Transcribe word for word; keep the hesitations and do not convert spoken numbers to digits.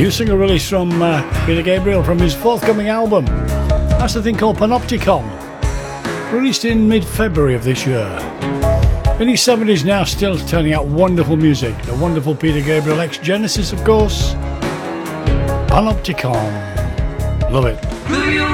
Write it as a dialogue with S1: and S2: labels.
S1: New single release from uh, Peter Gabriel from his forthcoming album. That's the thing called Panopticon, released in mid-February of this year. In his seventies now, still turning out wonderful music. The wonderful Peter Gabriel, ex-Genesis of course. Panopticon. Love it.
S2: Do you